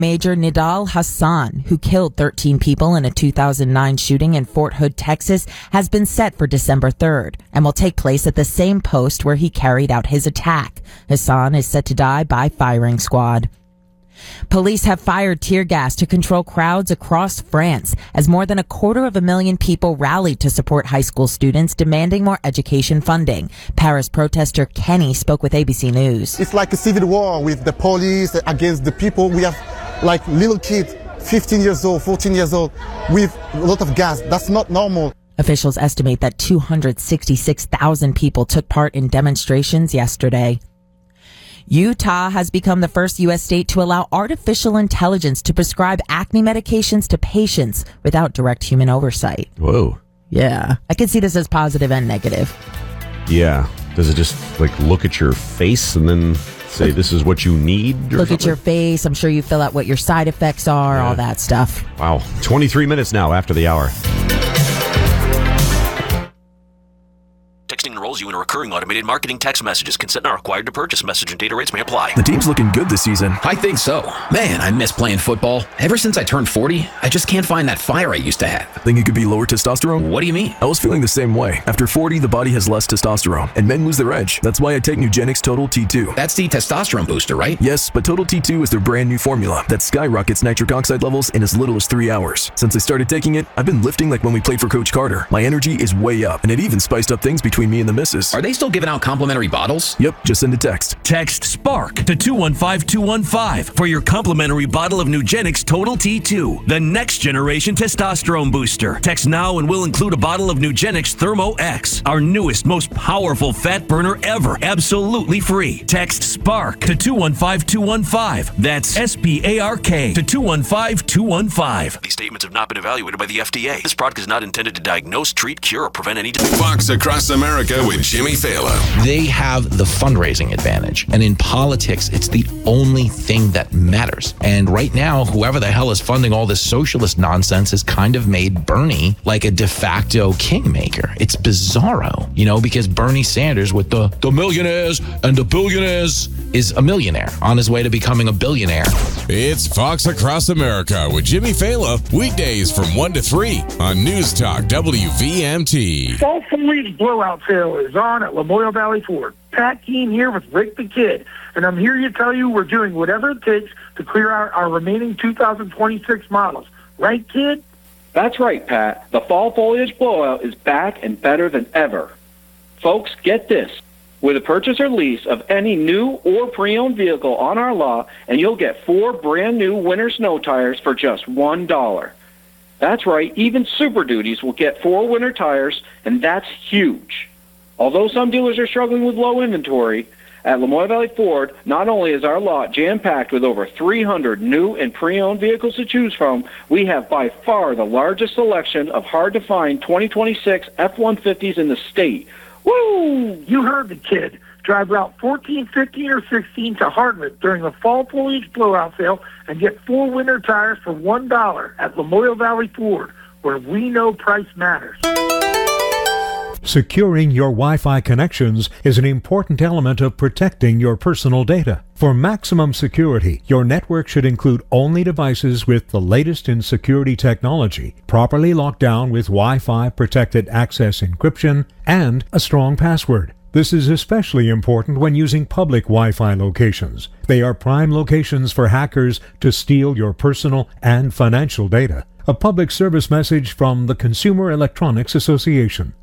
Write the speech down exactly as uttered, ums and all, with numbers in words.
Major Nidal Hassan, who killed thirteen people in a two thousand nine shooting in Fort Hood, Texas, has been set for December third and will take place at the same post where he carried out his attack. Hassan is set to die by firing squad. Police have fired tear gas to control crowds across France as more than a quarter of a million people rallied to support high school students demanding more education funding. Paris protester Kenny spoke with A B C News. It's like a civil war with the police against the people. We have like little kids, fifteen years old, fourteen years old, with a lot of gas. That's not normal. Officials estimate that two hundred sixty-six thousand people took part in demonstrations yesterday. Utah has become the first U S state to allow artificial intelligence to prescribe acne medications to patients without direct human oversight. Whoa. Yeah. I can see this as positive and negative. Yeah. Does it just like look at your face and then say this is what you need? Or look something? at your face. I'm sure you fill out what your side effects are, yeah. all that stuff. Wow. twenty-three minutes now after the hour. Texting enrolls you in a recurring automated marketing text messages. Consent not required to purchase. Message and data rates may apply. The team's looking good this season. I think so. Man, I miss playing football. Ever since I turned forty, I just can't find that fire I used to have. Think it could be lower testosterone? What do you mean? I was feeling the same way. After forty, the body has less testosterone, and men lose their edge. That's why I take Nugenix Total T two. That's the testosterone booster, right? Yes, but Total T two is their brand new formula that skyrockets nitric oxide levels in as little as three hours. Since I started taking it, I've been lifting like when we played for Coach Carter. My energy is way up, and it even spiced up things between me and the missus. Are they still giving out complimentary bottles? Yep, just send a text. Text SPARK to two one five two one five for your complimentary bottle of Nugenix Total T two, the next generation testosterone booster. Text now and we'll include a bottle of Nugenix Thermo X, our newest, most powerful fat burner ever, absolutely free. Text SPARK to two one five two one five. That's S P A R K to two one five two one five. These statements have not been evaluated by the F D A. This product is not intended to diagnose, treat, cure, or prevent any disease. Fox Across America with Jimmy Fallon. They have the fundraising advantage. And in politics, it's the only thing that matters. And right now, whoever the hell is funding all this socialist nonsense has kind of made Bernie like a de facto kingmaker. It's bizarro, you know, because Bernie Sanders with the, the millionaires and the billionaires is a millionaire on his way to becoming a billionaire. It's Fox Across America with Jimmy Fallon. Weekdays from one to three on News Talk W V M T. Fall foliage blowout sale is on at Lamoille Valley Ford. Pat Keene here with Rick the Kid, and I'm here to tell you we're doing whatever it takes to clear out our remaining two thousand twenty-six models. Right, Kid? That's right, Pat. The fall foliage blowout is back and better than ever. Folks, get this. With a purchase or lease of any new or pre-owned vehicle on our lot, and you'll get four brand new winter snow tires for just one dollar. That's right, even Super Duties will get four winter tires, and that's huge. Although some dealers are struggling with low inventory, at Lamoille Valley Ford, not only is our lot jam-packed with over three hundred new and pre-owned vehicles to choose from, we have by far the largest selection of hard-to-find twenty twenty-six F one fifties in the state. Woo! You heard the Kid. Drive Route fourteen, fifteen, or sixteen to Hardwick during the fall foliage blowout sale and get four winter tires for one dollar at Lamoille Valley Ford, where we know price matters. Securing your Wi-Fi connections is an important element of protecting your personal data. For maximum security, your network should include only devices with the latest in security technology, properly locked down with Wi-Fi protected access encryption, and a strong password. This is especially important when using public Wi-Fi locations. They are prime locations for hackers to steal your personal and financial data. A public service message from the Consumer Electronics Association.